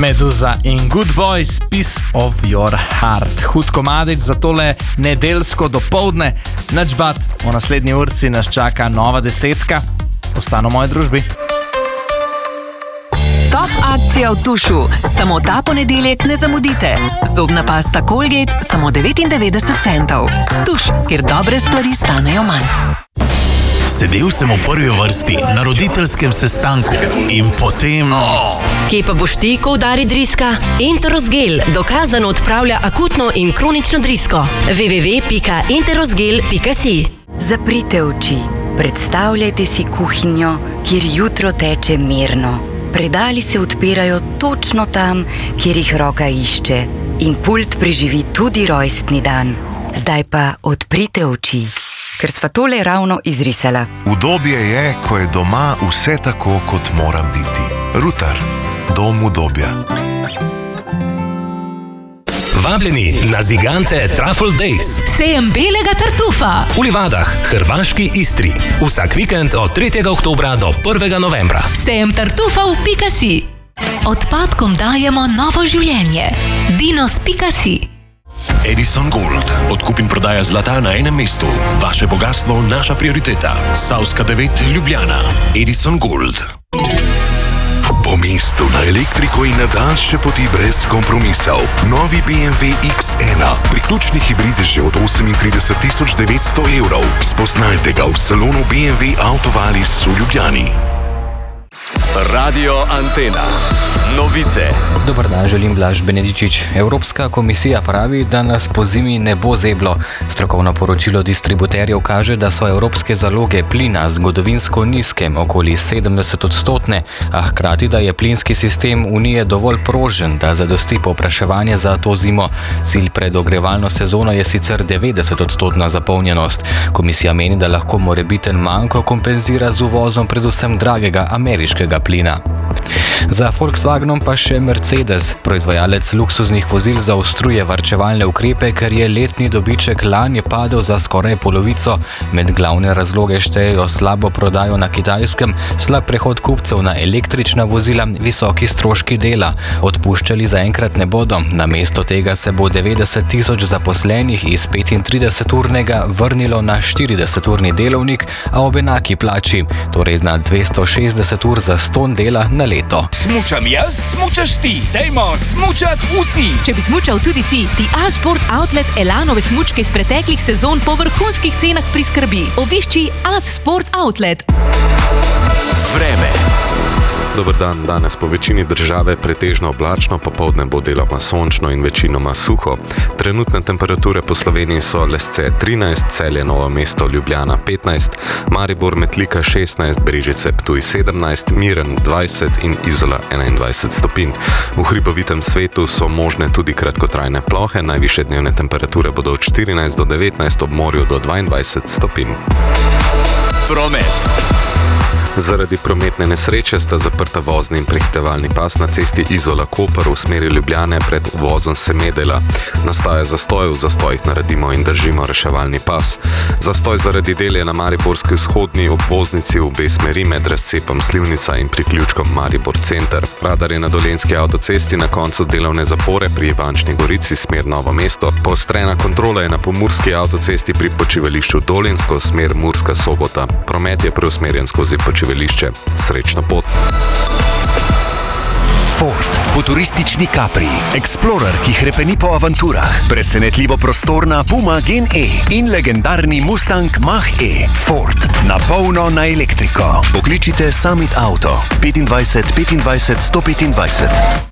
Meduza in Good Boys, Piece of Your Heart. Hud komadič za tole nedeljsko dopoldne. Nič bat, v naslednji urci nas čaka nova desetka. Ostano v moji družbi. Top akcija v Tušu. Samo ta ponedeljek ne zamudite. Zobna pasta Colgate samo 99 centov. Tuš, kjer dobre stvari stanejo manj. Sedel sem v prvi vrsti na roditeljskem sestanku in potem... Kje pa boš ti, ko udari driska? Enterosgel dokazano odpravlja akutno in kronično drisko. www.enterosgel.si. Zaprite oči. Predstavljajte si kuhinjo, kjer jutro teče mirno. Predali se odpirajo točno tam, kjer jih roka išče. In pult preživi tudi rojstni dan. Zdaj pa odprite oči, ker sva tole ravno izrisala. Udobje je, ko je doma vse tako, kot mora biti. Rutar. Dom udobja. Vabljeni na Zigante Truffle Days. Sejem belega tartufa. V Livadah, hrvaški Istri. Vsak vikend od 3. oktobra do 1. novembra. Sejem tartufa v Pikasi. Odpadkom dajemo novo življenje. Dinos.si. Edison Gold. Odkup in prodaja zlata na enem mestu. Vaše bogatstvo, naša prioriteta. Savska 9, Ljubljana. Edison Gold. Po mestu na elektriko in na daljše poti brez kompromisov. Novi BMW X1. Priključni hibrid že od 38.900 evrov. Spoznajte ga v salonu BMW Autovalis v Ljubljani. Radio Antena. Novice. Dobar dan, želim Blaž Benedičič. Evropska komisija pravi, da nas po zimi ne bo zeblo. Strokovno poročilo distributerjev kaže, da so evropske zaloge plina zgodovinsko nizke, okoli 70%, a hkrati, da je plinski sistem Unije dovolj prožen, da zadosti povpraševanje za to zimo. Cilj pred ogrevalno sezono je sicer 90% zapolnjenost. Komisija meni, da lahko morebiten manko kompenzira z uvozom predvsem dragega ameriškega plina. Za Volkswagenom pa še Mercedes. Proizvajalec luksuznih vozil zaostruje varčevalne ukrepe, ker je letni dobiček lani padel za skoraj polovico. Med glavne razloge štejejo slabo prodajo na Kitajskem, slab prehod kupcev na električna vozila, visoki stroški dela. Odpuščali zaenkrat ne bodo. Namesto tega se bo 90.000 zaposlenih iz 35-urnega vrnilo na 40-urni delovnik, a ob enaki plači, torej na 260 ur za ston dela na leto. Smučam jaz, smučaš ti. Dajmo smučat vsi. Če bi smučal tudi ti A-Sport Outlet Elanove smučke iz preteklih sezon po vrhunskih cenah priskrbi. Obišči A-Sport Outlet. Vreme. Dobar dan, danes po večini države pretežno oblačno, popoldne bo deloma sončno in večinoma suho. Trenutne temperature po Sloveniji so Lesce 13, Celje, Novo mesto, Ljubljana 15, Maribor, Metlika 16, Brežice, Ptuj 17, Miren 20 in Izola 21 stopinj. V hribovitem svetu so možne tudi kratkotrajne plohe, najvišje dnevne temperature bodo od 14 do 19, ob morju do 22 stopinj. Promet. Zaradi prometne nesreče sta zaprta vozni in prehitevalni pas na cesti Izola-Koper v smeri Ljubljane pred uvozom Semedela. Nastaja zastoj, v zastojih naredimo in držimo reševalni pas. Zastoj zaradi del je na mariborski vzhodni obvoznici v obe smeri med razcepom Slivnica in priključkom Maribor center. Radar je na dolenjski avtocesti na koncu delovne zapore pri Ivančni Gorici smer Novo mesto. Poostrena kontrola je na pomurski avtocesti pri počivališču Dolenjsko smer Murska Sobota. Promet je preusmerjen skozi počivališče. Srečno pot. Ford. Futuristični Capri. Explorer, ki hrepeni po avanturah. Presenetljivo prostorna Puma Gen E in legendarni Mustang Mach-E. Ford. Na polno na elektriko. Pokličite Summit Auto. 25 25 125.